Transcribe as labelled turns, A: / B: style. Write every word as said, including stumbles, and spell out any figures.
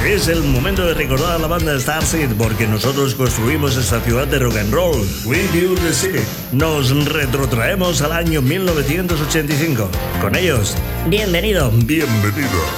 A: Es el momento de recordar a la banda Starseed porque nosotros construimos esta ciudad de rock and roll. We build the city. Nos retrotraemos al año mil novecientos ochenta y cinco. Con ellos, bienvenido.
B: Bienvenida.